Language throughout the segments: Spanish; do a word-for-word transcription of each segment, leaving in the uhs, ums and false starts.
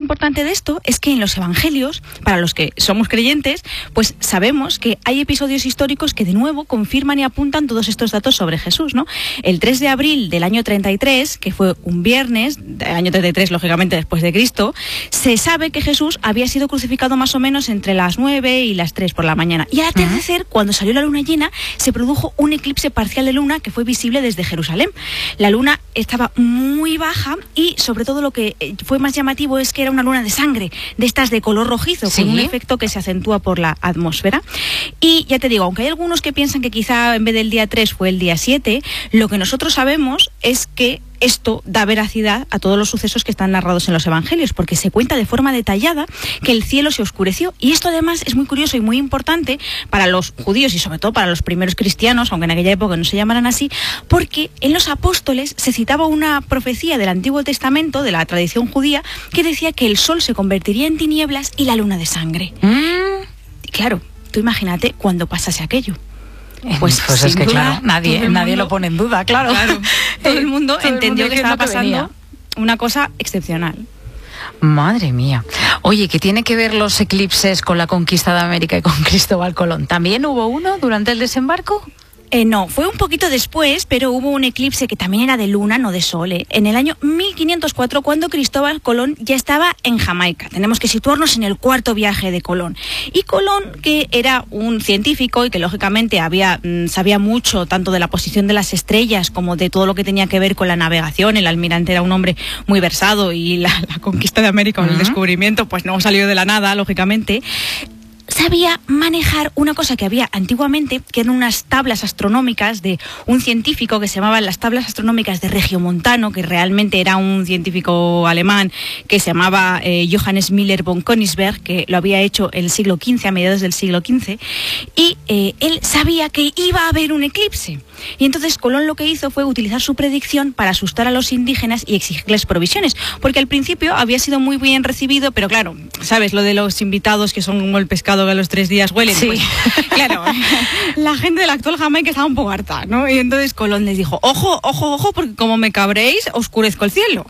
importante de esto es que en los evangelios, para los que somos creyentes, pues sabemos que hay episodios históricos que de nuevo confirman y apuntan todos estos datos sobre Jesús, ¿no? El tres de abril del año treinta y tres, que fue un viernes, del año treinta y tres, lógicamente después de Cristo, se sabe que Jesús había sido crucificado más o menos entre las nueve y las tres por la mañana. Y al atardecer, uh-huh. cuando salió la luna llena, se produjo un eclipse parcial de luna que fue visible desde Jerusalén. La luna estaba muy baja y sobre todo lo que fue más llamativo es que era una luna de sangre, de estas de color rojizo, ¿sí? Con un efecto que se acentúa por la atmósfera. Y ya te digo, aunque hay algunos que piensan que quizá en vez del día tres fue el día siete, lo que nosotros sabemos es que esto da veracidad a todos los sucesos que están narrados en los evangelios, porque se cuenta de forma detallada que el cielo se oscureció. Y esto además es muy curioso y muy importante para los judíos y sobre todo para los primeros cristianos, aunque en aquella época no se llamaran así, porque en los apóstoles se citaba una profecía del Antiguo Testamento, de la tradición judía, que decía que el sol se convertiría en tinieblas y la luna de sangre. Mm. Y claro, tú imagínate cuando pasase aquello. Pues, pues es que duda, claro, nadie, nadie mundo, lo pone en duda, claro. claro todo el mundo todo entendió el mundo que estaba pasando venía. Una cosa excepcional. Madre mía. Oye, ¿qué tiene que ver los eclipses con la conquista de América y con Cristóbal Colón? ¿También hubo uno durante el desembarco? Eh, no, fue un poquito después, pero hubo un eclipse que también era de luna, no de sol, ¿eh? En el año mil quinientos cuatro, cuando Cristóbal Colón ya estaba en Jamaica. Tenemos que situarnos en el cuarto viaje de Colón. Y Colón, que era un científico y que lógicamente había mmm, sabía mucho tanto de la posición de las estrellas como de todo lo que tenía que ver con la navegación. El almirante era un hombre muy versado y la, la conquista de América, uh-huh. el descubrimiento, pues no salió de la nada, lógicamente. Sabía manejar una cosa que había antiguamente, que eran unas tablas astronómicas de un científico que se llamaban las tablas astronómicas de Regiomontano, que realmente era un científico alemán que se llamaba eh, Johannes Müller von Königsberg, que lo había hecho en el siglo quince, a mediados del siglo quince, y eh, él sabía que iba a haber un eclipse. Y entonces Colón lo que hizo fue utilizar su predicción para asustar a los indígenas y exigirles provisiones, porque al principio había sido muy bien recibido, pero claro, sabes, lo de los invitados que son como el pescado que a los tres días huelen, sí. Pues, claro, la gente de la actual Jamaica estaba un poco harta, ¿no? Y entonces Colón les dijo, ojo, ojo, ojo, porque como me cabréis, oscurezco el cielo.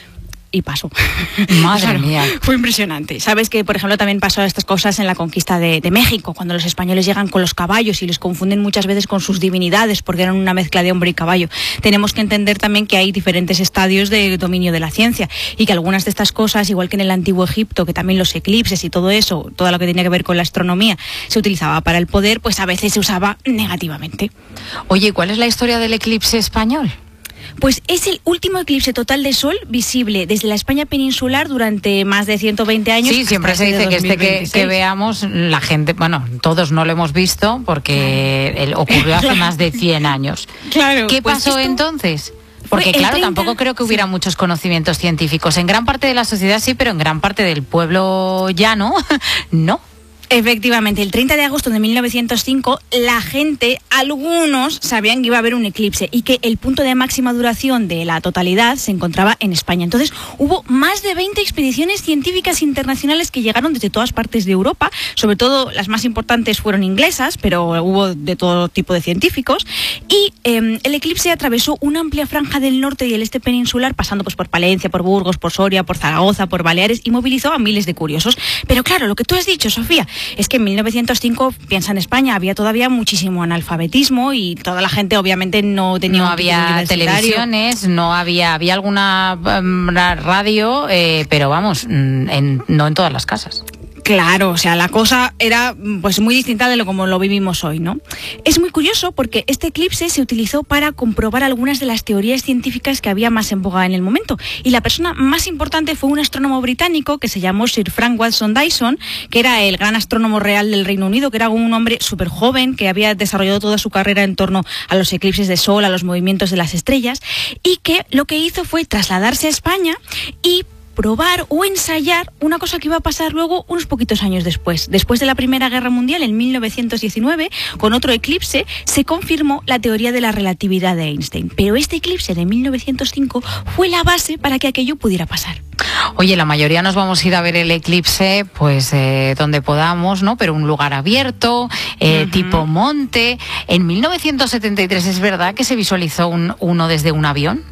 Y pasó. Madre claro, mía. Fue impresionante. Sabes que, por ejemplo, también pasó estas cosas en la conquista de, de México, cuando los españoles llegan con los caballos y les confunden muchas veces con sus divinidades, porque eran una mezcla de hombre y caballo. Tenemos que entender también que hay diferentes estadios de dominio de la ciencia y que algunas de estas cosas, igual que en el antiguo Egipto, que también los eclipses y todo eso, todo lo que tenía que ver con la astronomía, se utilizaba para el poder, pues a veces se usaba negativamente. Oye, ¿cuál es la historia del eclipse español? Pues es el último eclipse total de sol visible desde la España peninsular durante más de ciento veinte años. Sí, siempre se dice que este que, que veamos, la gente, bueno, todos no lo hemos visto porque el, ocurrió hace más de cien años. Claro. ¿Qué pues pasó esto... entonces? Porque claro, treinta... tampoco creo que hubiera sí. muchos conocimientos científicos. En gran parte de la sociedad sí, pero en gran parte del pueblo llano, no. Efectivamente, el treinta de agosto de mil novecientos cinco, la gente, algunos sabían que iba a haber un eclipse y que el punto de máxima duración de la totalidad se encontraba en España. Entonces, hubo más de veinte expediciones científicas internacionales que llegaron desde todas partes de Europa, sobre todo las más importantes fueron inglesas, pero hubo de todo tipo de científicos, y eh, el eclipse atravesó una amplia franja del norte y el este peninsular, pasando pues por Palencia, por Burgos, por Soria, por Zaragoza, por Baleares, y movilizó a miles de curiosos. Pero claro, lo que tú has dicho, Sofía, es que en mil novecientos cinco, piensa en España, había todavía muchísimo analfabetismo y toda la gente obviamente no tenía... No había televisiones, no había, había alguna um, radio, eh, pero vamos, en, no en todas las casas. Claro, o sea, la cosa era pues muy distinta de lo como lo vivimos hoy, ¿no? Es muy curioso porque este eclipse se utilizó para comprobar algunas de las teorías científicas que había más en boga en el momento. Y la persona más importante fue un astrónomo británico que se llamó Sir Frank Watson Dyson, que era el gran astrónomo real del Reino Unido, que era un hombre súper joven, que había desarrollado toda su carrera en torno a los eclipses de sol, a los movimientos de las estrellas, y que lo que hizo fue trasladarse a España y probar o ensayar una cosa que iba a pasar luego unos poquitos años después. Después de la Primera Guerra Mundial, en mil novecientos diecinueve, con otro eclipse, se confirmó la teoría de la relatividad de Einstein. Pero este eclipse de mil novecientos cinco fue la base para que aquello pudiera pasar. Oye, la mayoría nos vamos a ir a ver el eclipse, pues eh, donde podamos, ¿no? Pero un lugar abierto, eh, uh-huh. tipo monte. En mil novecientos setenta y tres, ¿es verdad que se visualizó un, uno desde un avión?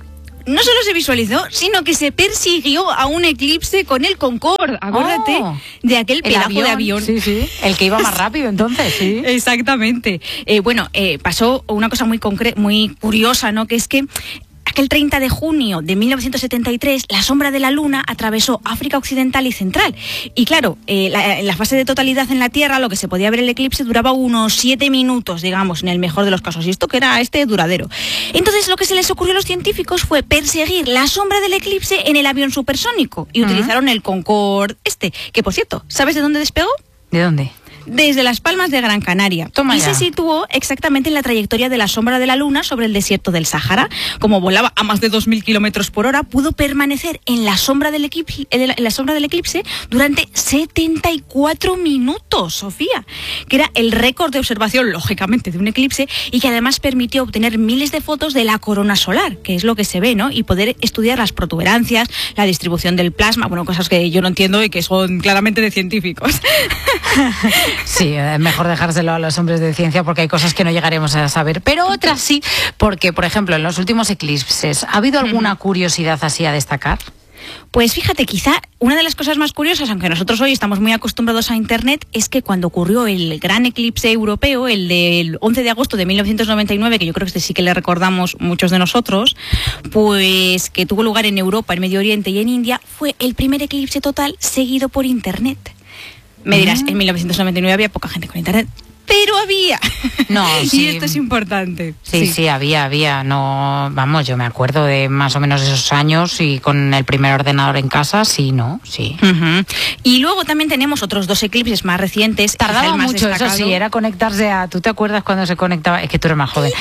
no solo se visualizó, sino que se persiguió a un eclipse con el Concorde. Acuérdate oh, de aquel pedazo avión, de avión. Sí, sí. El que iba más rápido entonces, sí. Exactamente. Eh, bueno, eh, pasó una cosa muy concre- muy curiosa, ¿no? Que es que aquel treinta de junio de mil novecientos setenta y tres, la sombra de la Luna atravesó África Occidental y Central. Y claro, eh, la, la fase de totalidad en la Tierra, lo que se podía ver el eclipse, duraba unos siete minutos, digamos, en el mejor de los casos. Y esto que era este duradero. Entonces, lo que se les ocurrió a los científicos fue perseguir la sombra del eclipse en el avión supersónico. Y uh-huh. utilizaron el Concorde este, que por cierto, ¿sabes de dónde despegó? ¿De dónde? Desde Las Palmas de Gran Canaria. Toma y ya. se situó exactamente en la trayectoria de la sombra de la Luna sobre el desierto del Sáhara. Como volaba a más de dos mil kilómetros por hora, pudo permanecer en la sombra del eclipse, en la sombra del eclipse durante setenta y cuatro minutos, Sofía, que era el récord de observación, lógicamente, de un eclipse, y que además permitió obtener miles de fotos de la corona solar, que es lo que se ve, ¿no? Y poder estudiar las protuberancias, la distribución del plasma, bueno, cosas que yo no entiendo y que son claramente de científicos. Sí, es mejor dejárselo a los hombres de ciencia porque hay cosas que no llegaremos a saber, pero otras sí, porque, por ejemplo, en los últimos eclipses, ¿ha habido alguna curiosidad así a destacar? Pues fíjate, quizá una de las cosas más curiosas, aunque nosotros hoy estamos muy acostumbrados a Internet, es que cuando ocurrió el gran eclipse europeo, el del once de agosto de mil novecientos noventa y nueve, que yo creo que este sí que le recordamos muchos de nosotros, pues que tuvo lugar en Europa, en Medio Oriente y en India, fue el primer eclipse total seguido por Internet. Me dirás, en mil novecientos noventa y nueve había poca gente con Internet, pero había. No, sí. Y esto es importante. Sí, sí, sí, había, había. No, vamos, yo me acuerdo de más o menos esos años y con el primer ordenador en casa, sí, ¿no? Sí. Uh-huh. Y luego también tenemos otros dos eclipses más recientes. Tardaba más mucho, destacado. Eso sí, era conectarse a... ¿Tú te acuerdas cuando se conectaba? Es que tú eres más joven.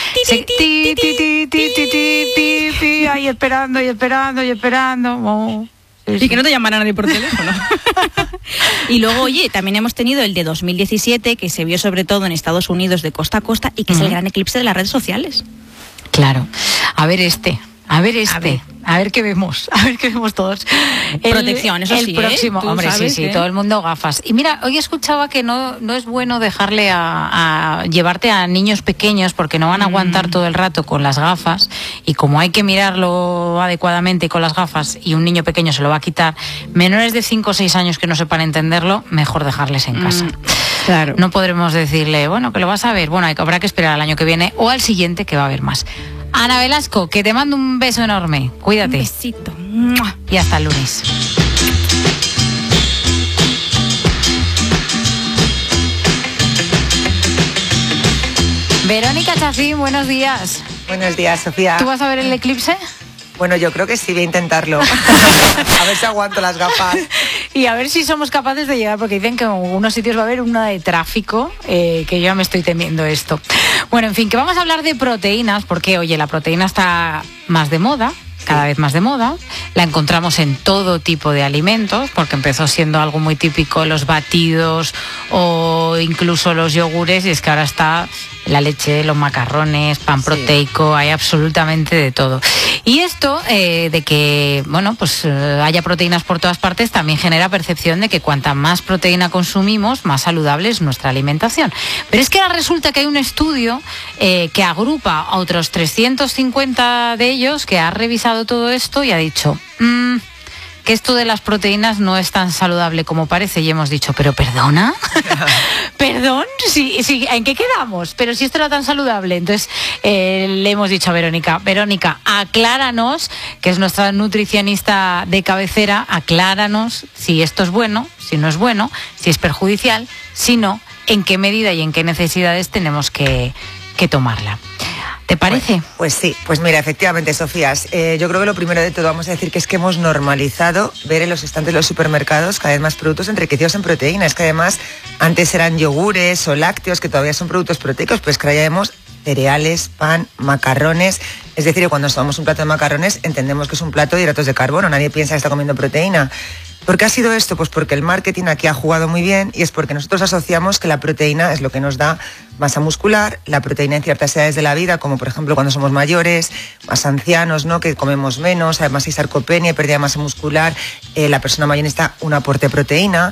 Ahí esperando y esperando y esperando. Oh. Y que no te llamara nadie por teléfono. Y luego, oye, también hemos tenido el de dos mil diecisiete, que se vio sobre todo en Estados Unidos de costa a costa y que uh-huh. es el gran eclipse de las redes sociales. Claro. A ver este, a ver este, a ver, a ver qué vemos, a ver qué vemos todos. El, Protección, eso el sí, próximo, ¿eh? Hombre, sí, sí, ¿eh? Todo el mundo gafas. Y mira, hoy escuchaba que no, no es bueno dejarle a, a llevarte a niños pequeños porque no van a aguantar mm. todo el rato con las gafas, y como hay que mirarlo adecuadamente con las gafas y un niño pequeño se lo va a quitar, menores de cinco o seis años que no sepan entenderlo, mejor dejarles en casa. Mm. Claro. No podremos decirle, bueno, que lo vas a ver, bueno, habrá que esperar al año que viene o al siguiente, que va a haber más. Ana Velasco, que te mando un beso enorme. Cuídate. Un besito. Y hasta el lunes. Verónica Chacín, buenos días. Buenos días, Sofía. ¿Tú vas a ver el eclipse? Bueno, yo creo que sí, voy a intentarlo. A ver si aguanto las gafas. Y a ver si somos capaces de llegar, porque dicen que en algunos sitios va a haber una de tráfico, eh, que yo ya me estoy temiendo esto. Bueno, en fin, que vamos a hablar de proteínas, porque, oye, la proteína está más de moda, cada vez más de moda. La encontramos en todo tipo de alimentos, porque empezó siendo algo muy típico los batidos o incluso los yogures, y es que ahora está la leche, los macarrones, pan proteico, sí. Hay absolutamente de todo. Y esto eh, de que, bueno, pues eh, haya proteínas por todas partes también genera percepción de que cuanta más proteína consumimos, más saludable es nuestra alimentación. Pero es que ahora resulta que hay un estudio eh, que agrupa a otros trescientos cincuenta de ellos, que ha revisado todo esto y ha dicho... Mmm, que esto de las proteínas no es tan saludable como parece, y hemos dicho, ¿pero perdona? ¿Perdón? Sí, sí, ¿en qué quedamos? Pero si esto era tan saludable. Entonces eh, le hemos dicho a Verónica, Verónica, acláranos, que es nuestra nutricionista de cabecera, acláranos si esto es bueno, si no es bueno, si es perjudicial, si no, en qué medida y en qué necesidades tenemos que, que tomarla. ¿Te parece? Pues, pues sí, pues mira, efectivamente, Sofía, eh, yo creo que lo primero de todo vamos a decir que es que hemos normalizado ver en los estantes de los supermercados cada vez más productos enriquecidos en proteínas, que además antes eran yogures o lácteos, que todavía son productos proteicos, pues que ahora ya vemos cereales, pan, macarrones. Es decir, que cuando nos tomamos un plato de macarrones entendemos que es un plato de hidratos de carbono, nadie piensa que está comiendo proteína. ¿Por qué ha sido esto? Pues porque el marketing aquí ha jugado muy bien, y es porque nosotros asociamos que la proteína es lo que nos da masa muscular, la proteína en ciertas edades de la vida, como por ejemplo cuando somos mayores, más ancianos, ¿no?, que comemos menos, además hay sarcopenia y pérdida de masa muscular, eh, la persona mayor necesita un aporte de proteína.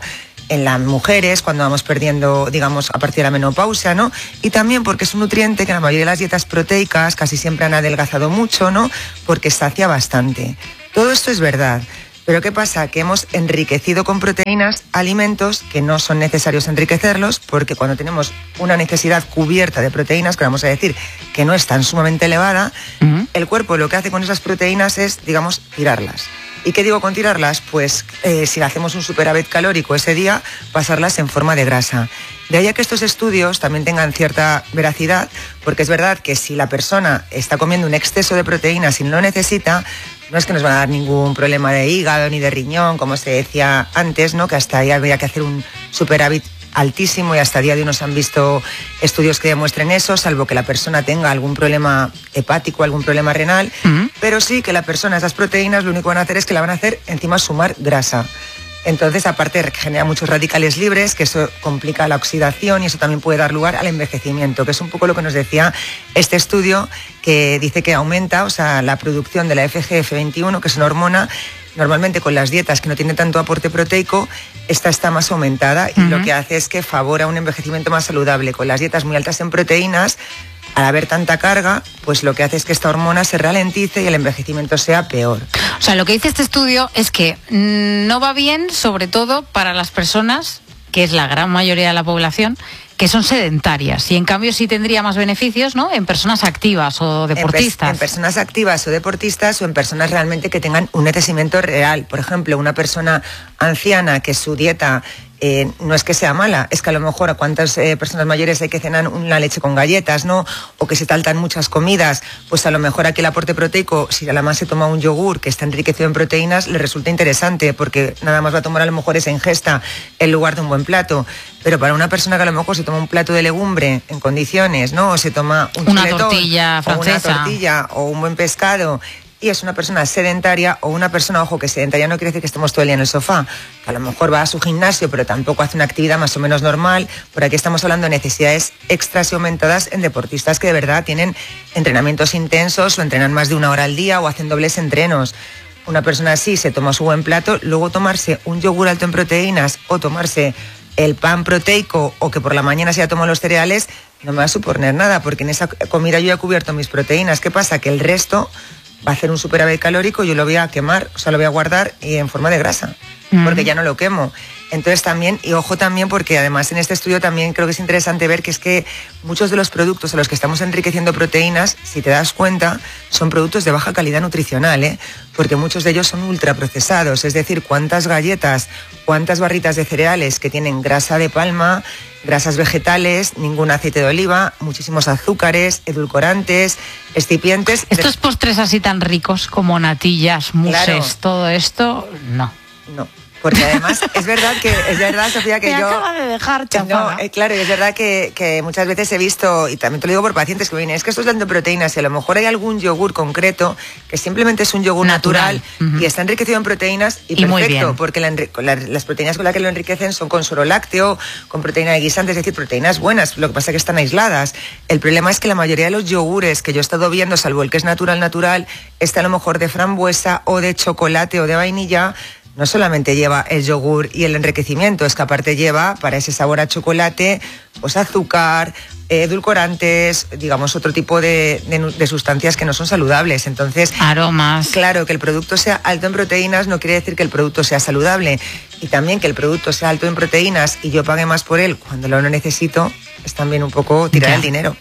en las mujeres cuando vamos perdiendo, digamos, a partir de la menopausia, ¿no? Y también porque es un nutriente que en la mayoría de las dietas proteicas casi siempre han adelgazado mucho, ¿no? Porque sacia bastante. Todo esto es verdad. Pero ¿qué pasa? Que hemos enriquecido con proteínas alimentos que no son necesarios enriquecerlos, porque cuando tenemos una necesidad cubierta de proteínas, que vamos a decir que no es tan sumamente elevada, uh-huh. el cuerpo lo que hace con esas proteínas es, digamos, tirarlas. ¿Y qué digo con tirarlas? Pues eh, si hacemos un superávit calórico ese día, pasarlas en forma de grasa. De ahí a que estos estudios también tengan cierta veracidad, porque es verdad que si la persona está comiendo un exceso de proteínas y no lo necesita, no es que nos van a dar ningún problema de hígado ni de riñón, como se decía antes, ¿no? Que hasta ahí habría que hacer un superávit altísimo y hasta el día de hoy no se han visto estudios que demuestren eso, salvo que la persona tenga algún problema hepático, algún problema renal, uh-huh. pero sí que la persona, esas proteínas, lo único que van a hacer es que la van a hacer encima sumar grasa. Entonces, aparte, genera muchos radicales libres, que eso complica la oxidación y eso también puede dar lugar al envejecimiento, que es un poco lo que nos decía este estudio, que dice que aumenta, o sea, la producción de la F G F veintiuno, que es una hormona. Normalmente con las dietas que no tienen tanto aporte proteico, esta está más aumentada y uh-huh. lo que hace es que favora un envejecimiento más saludable. Con las dietas muy altas en proteínas, al haber tanta carga, pues lo que hace es que esta hormona se ralentice y el envejecimiento sea peor. O sea, lo que dice este estudio es que no va bien, sobre todo para las personas, que es la gran mayoría de la población, que son sedentarias, y en cambio sí tendría más beneficios, ¿no?, en personas activas o deportistas. En, en personas activas o deportistas, o en personas realmente que tengan un necesitamiento real. Por ejemplo, una persona anciana que su dieta eh, no es que sea mala, es que a lo mejor a cuántas eh, personas mayores hay que cenar una leche con galletas, ¿no?, o que se saltan muchas comidas, pues a lo mejor aquí el aporte proteico, si además se toma un yogur que está enriquecido en proteínas, le resulta interesante, porque nada más va a tomar a lo mejor esa ingesta en lugar de un buen plato. Pero para una persona que a lo mejor se toma un plato de legumbre en condiciones, ¿no?, o se toma un una chuletón, tortilla francesa, o una tortilla o un buen pescado, y es una persona sedentaria, o una persona, ojo, que sedentaria no quiere decir que estemos todo el día en el sofá, que a lo mejor va a su gimnasio pero tampoco hace una actividad más o menos normal. Por aquí estamos hablando de necesidades extras y aumentadas en deportistas que de verdad tienen entrenamientos intensos, o entrenan más de una hora al día, o hacen dobles entrenos. Una persona así se toma su buen plato, luego tomarse un yogur alto en proteínas o tomarse el pan proteico, o que por la mañana se ya tomo los cereales, no me va a suponer nada, porque en esa comida yo ya he cubierto mis proteínas. ¿Qué pasa? Que el resto va a hacer un superávit calórico, yo lo voy a quemar, o sea, lo voy a guardar y en forma de grasa, mm. porque ya no lo quemo. Entonces también, y ojo también, porque además en este estudio también creo que es interesante ver que es que muchos de los productos a los que estamos enriqueciendo proteínas, si te das cuenta, son productos de baja calidad nutricional, ¿eh? Porque muchos de ellos son ultraprocesados, es decir, cuántas galletas, cuántas barritas de cereales que tienen grasa de palma, grasas vegetales, ningún aceite de oliva, muchísimos azúcares, edulcorantes, excipientes. Estos postres así tan ricos como natillas, mousses, claro. Todo esto, no. No. Porque además es verdad que es verdad, Sofía, que Me yo acaba de dejar chapada. No, eh, claro, y es verdad que, que muchas veces he visto, y también te lo digo por pacientes que vienen, es que esto es dando proteínas, y a lo mejor hay algún yogur concreto que simplemente es un yogur natural, natural uh-huh. y está enriquecido en proteínas, y, y perfecto, porque la, la, las proteínas con las que lo enriquecen son con suero lácteo, con proteína de guisante, es decir, proteínas buenas. Lo que pasa es que están aisladas. El problema es que la mayoría de los yogures que yo he estado viendo, salvo el que es natural natural, está a lo mejor de frambuesa o de chocolate o de vainilla. No solamente lleva el yogur y el enriquecimiento, es que aparte lleva, para ese sabor a chocolate, pues azúcar, eh, edulcorantes, digamos, otro tipo de, de, de sustancias que no son saludables. Entonces, aromas. Claro, que el producto sea alto en proteínas no quiere decir que el producto sea saludable. Y también que el producto sea alto en proteínas y yo pague más por él cuando lo no necesito, es también un poco tirar ya. el dinero.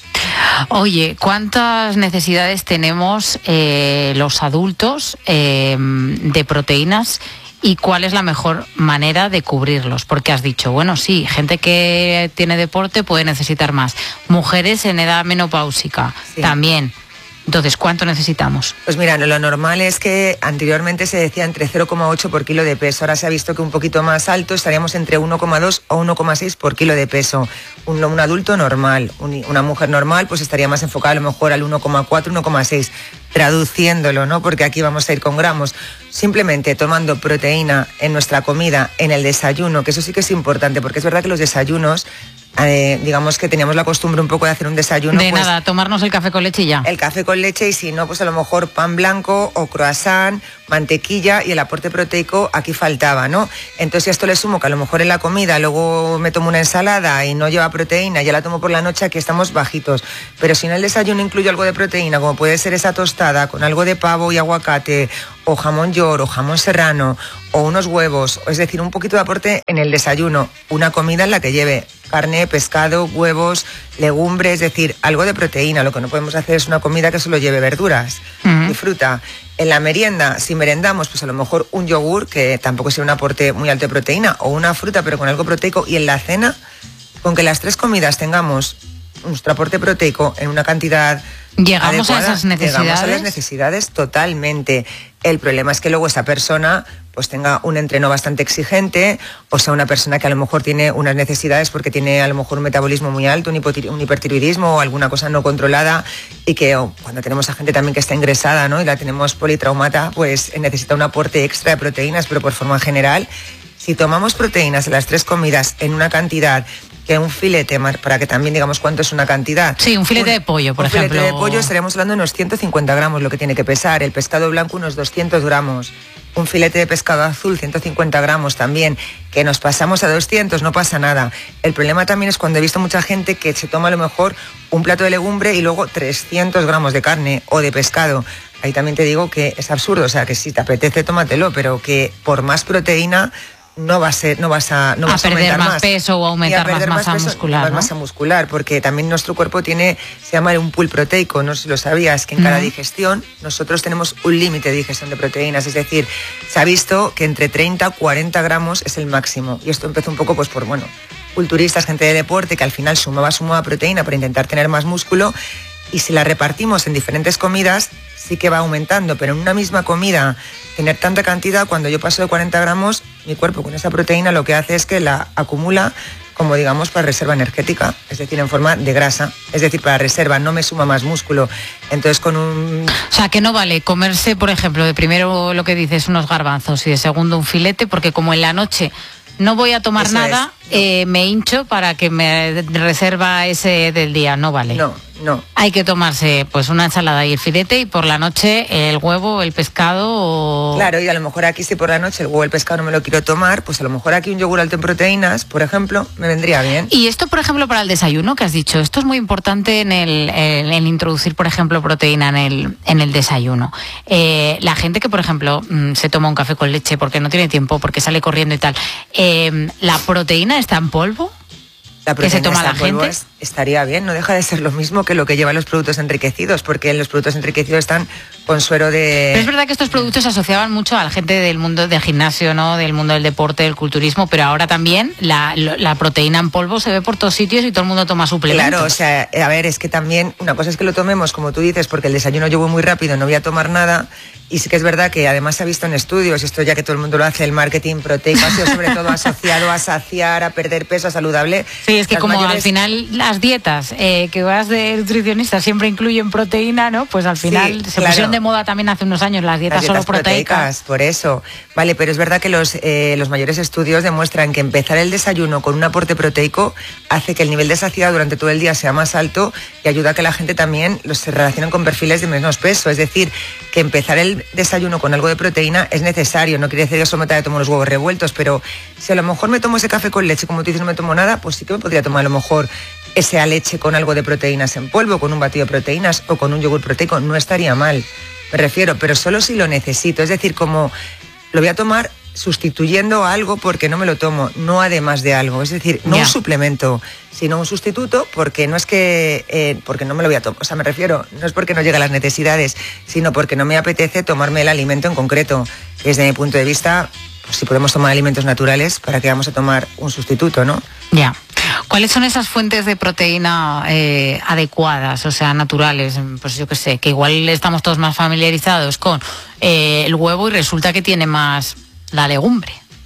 Oye, ¿cuántas necesidades tenemos eh, los adultos eh, de proteínas? ¿Y cuál es la mejor manera de cubrirlos? Porque has dicho, bueno, sí, gente que tiene deporte puede necesitar más. Mujeres en edad menopáusica sí. también. Entonces, ¿cuánto necesitamos? Pues mira, lo normal es que anteriormente se decía entre cero coma ocho por kilo de peso. Ahora se ha visto que un poquito más alto estaríamos entre uno coma dos o uno coma seis por kilo de peso. Un, un adulto normal, un, una mujer normal, pues estaría más enfocada a lo mejor al uno coma cuatro, uno coma seis. Traduciéndolo, ¿no? Porque aquí vamos a ir con gramos. Simplemente tomando proteína en nuestra comida, en el desayuno, que eso sí que es importante, porque es verdad que los desayunos Eh, digamos que teníamos la costumbre un poco de hacer un desayuno. De pues, nada, tomarnos el café con leche y ya. El café con leche y si no, pues a lo mejor pan blanco o croissant, mantequilla y el aporte proteico aquí faltaba, ¿no? Entonces, si a esto le sumo que a lo mejor en la comida luego me tomo una ensalada y no lleva proteína, ya la tomo por la noche, aquí estamos bajitos. Pero si en el desayuno incluyo algo de proteína, como puede ser esa tostada con algo de pavo y aguacate, o jamón york, o jamón serrano, o unos huevos, es decir, un poquito de aporte en el desayuno, una comida en la que lleve carne, pescado, huevos, legumbres, es decir, algo de proteína. Lo que no podemos hacer es una comida que solo lleve verduras uh-huh. y fruta. En la merienda, si merendamos, pues a lo mejor un yogur, que tampoco sea un aporte muy alto de proteína, o una fruta, pero con algo proteico. Y en la cena, con que las tres comidas tengamos nuestro aporte proteico en una cantidad Llegamos adecuada, a esas necesidades. Llegamos a las necesidades totalmente. El problema es que luego esa persona pues tenga un entreno bastante exigente, o sea, una persona que a lo mejor tiene unas necesidades porque tiene a lo mejor un metabolismo muy alto, un, hipotir- un hipertiroidismo o alguna cosa no controlada, y que oh, cuando tenemos a gente también que está ingresada, ¿no? Y la tenemos politraumata, pues necesita un aporte extra de proteínas, pero por forma general, si tomamos proteínas en las tres comidas en una cantidad que un filete, para que también digamos cuánto es una cantidad. Sí, un filete un, de pollo, por un ejemplo. Un filete de pollo estaríamos hablando de unos ciento cincuenta gramos, lo que tiene que pesar. El pescado blanco unos doscientos gramos. Un filete de pescado azul, ciento cincuenta gramos también. Que nos pasamos a doscientos, no pasa nada. El problema también es cuando he visto mucha gente que se toma a lo mejor un plato de legumbre y luego trescientos gramos de carne o de pescado. Ahí también te digo que es absurdo, o sea, que si te apetece, tómatelo, pero que por más proteína no va a ser, no vas a, no a vas a perder aumentar más más peso o aumentar más masa más peso, muscular, más ¿no? masa muscular, porque también nuestro cuerpo tiene, se llama un pool proteico, no sé si lo sabías, que en cada uh-huh. digestión nosotros tenemos un límite de digestión de proteínas, es decir, se ha visto que entre treinta a cuarenta gramos es el máximo, y esto empezó un poco pues por, bueno, culturistas, gente de deporte, que al final sumaba, sumaba proteína para intentar tener más músculo, y si la repartimos en diferentes comidas, sí que va aumentando, pero en una misma comida, tener tanta cantidad, cuando yo paso de cuarenta gramos, mi cuerpo con esa proteína lo que hace es que la acumula como digamos para reserva energética, es decir, en forma de grasa, es decir, para reserva, no me suma más músculo. Entonces con un... O sea, que no vale comerse, por ejemplo, de primero lo que dices, unos garbanzos y de segundo un filete, porque como en la noche no voy a tomar Eso nada, es, no. eh, me hincho para que me reserva ese del día, no vale. No, no. Hay que tomarse pues una ensalada y el filete y por la noche el huevo, el pescado o... Claro, y a lo mejor aquí si por la noche el huevo, el pescado no me lo quiero tomar, pues a lo mejor aquí un yogur alto en proteínas, por ejemplo, me vendría bien. Y esto, por ejemplo, para el desayuno que has dicho, esto es muy importante en el, en el introducir, por ejemplo, proteína en el, en el desayuno. Eh, la gente que, por ejemplo, se toma un café con leche porque no tiene tiempo, porque sale corriendo y tal, eh, ¿la proteína está en polvo? La ¿Que se toma la gente? Es, estaría bien, no deja de ser lo mismo que lo que llevan los productos enriquecidos, porque los productos enriquecidos están con suero de... Pero es verdad que estos productos se asociaban mucho a la gente del mundo del gimnasio, ¿no? Del mundo del deporte, del culturismo, pero ahora también la, la proteína en polvo se ve por todos sitios y todo el mundo toma suplementos. Claro, o sea, a ver, es que también una cosa es que lo tomemos, como tú dices, porque el desayuno yo voy muy rápido, no voy a tomar nada, y sí que es verdad que además se ha visto en estudios, esto ya que todo el mundo lo hace, el marketing proteico ha sido sobre todo asociado a saciar, a perder peso, a saludable. Sí, es que Las como mayores... al final las dietas eh, que vas de nutricionista siempre incluyen proteína, ¿no? Pues al final Sí, se claro. pusieron de moda también hace unos años las dietas, Las dietas solo proteicas. proteicas, por eso. Vale, pero es verdad que los, eh, los mayores estudios demuestran que empezar el desayuno con un aporte proteico hace que el nivel de saciedad durante todo el día sea más alto y ayuda a que la gente también los se relacionen con perfiles de menos peso. Es decir, que empezar el desayuno con algo de proteína es necesario. No quiere decir que solo me tomo los huevos revueltos, pero si a lo mejor me tomo ese café con leche, como tú dices, no me tomo nada, pues sí que me podría tomar a lo mejor esa leche con algo de proteínas en polvo, con un batido de proteínas o con un yogur proteico. No estaría mal, me refiero, pero solo si lo necesito. Es decir, como lo voy a tomar sustituyendo algo porque no me lo tomo, no además de algo. Es decir, no Ya. un suplemento, sino un sustituto, porque no es que eh, porque no me lo voy a tomar. O sea, me refiero, no es porque no llegue a las necesidades, sino porque no me apetece tomarme el alimento en concreto. Desde mi punto de vista, pues si podemos tomar alimentos naturales, ¿para qué vamos a tomar un sustituto, no? Ya. ¿Cuáles son esas fuentes de proteína eh, adecuadas, o sea, naturales? Pues yo qué sé, que igual estamos todos más familiarizados con eh, el huevo y resulta que tiene más la legumbre.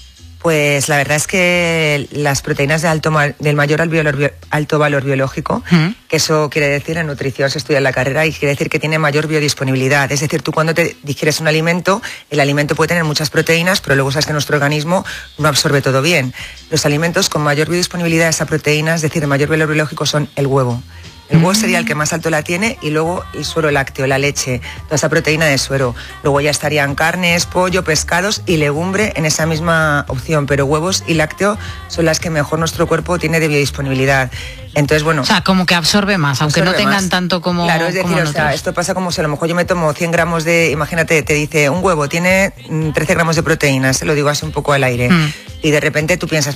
Pues la verdad es que las proteínas de alto ma- del mayor alto, alto valor biológico, ¿Mm? que eso quiere decir, en nutrición se estudia en la carrera y quiere decir que tiene mayor biodisponibilidad. Es decir, tú cuando te digieres un alimento, el alimento puede tener muchas proteínas, pero luego sabes que nuestro organismo no absorbe todo bien. Los alimentos con mayor biodisponibilidad de esa proteína, es decir, de mayor valor biológico, son el huevo. El huevo sería el que más alto la tiene y luego el suero lácteo, la leche, toda esa proteína de suero. Luego ya estarían carnes, pollo, pescados y legumbre en esa misma opción, pero huevos y lácteo son las que mejor nuestro cuerpo tiene de biodisponibilidad. Entonces, bueno... O sea, como que absorbe más, aunque absorbe no tengan más. tanto como Claro, es decir, como o sea, esto pasa como si a lo mejor yo me tomo cien gramos de... Imagínate, te dice, un huevo tiene trece gramos de proteínas, se lo digo así un poco al aire. Mm. Y de repente tú piensas,